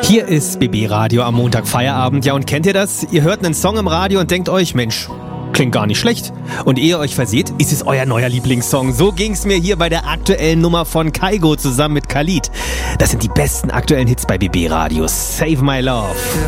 Hier ist BB Radio am Montag Feierabend. Ja, und kennt ihr das? Ihr hört einen Song im Radio und denkt euch, Mensch, klingt gar nicht schlecht. Und ehe ihr euch verseht, ist es euer neuer Lieblingssong. So ging's mir hier bei der aktuellen Nummer von Kygo zusammen mit Khalid. Das sind die besten aktuellen Hits bei BB Radio. Save My Love.